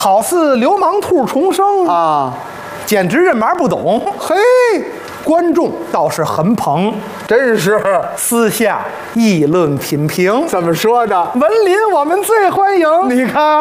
好似流氓兔重生啊， 简直人马不懂。 嘿， 观众倒是很捧， 真是私下议论品评。 怎么说的？ 文林我们最欢迎。 你看。